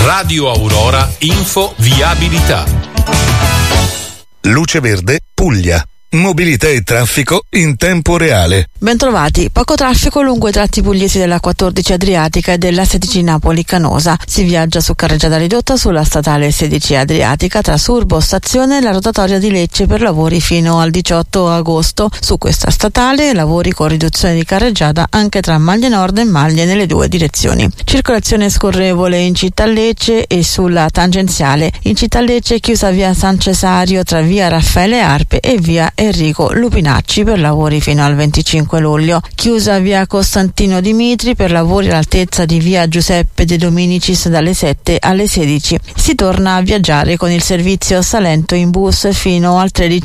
Radio Aurora Info Viabilità. Luce Verde Puglia. Mobilità e traffico in tempo reale. Bentrovati. Poco traffico lungo i tratti pugliesi della 14 Adriatica e della 16 Napoli-Canosa. Si viaggia su carreggiata ridotta sulla statale 16 Adriatica tra Surbo Stazione e la rotatoria di Lecce per lavori fino al 18 agosto. Su questa statale lavori con riduzione di carreggiata anche tra Maglie Nord e Maglie nelle due direzioni. Circolazione scorrevole in città Lecce e sulla tangenziale. In città Lecce è chiusa via San Cesario tra via Raffaele Arpe e via Enrico Lupinacci per lavori fino al 25 luglio. Chiusa via Costantino Dimitri per lavori all'altezza di via Giuseppe De Dominicis dalle 7 alle 16. Si torna a viaggiare con il servizio Salento in bus fino al 13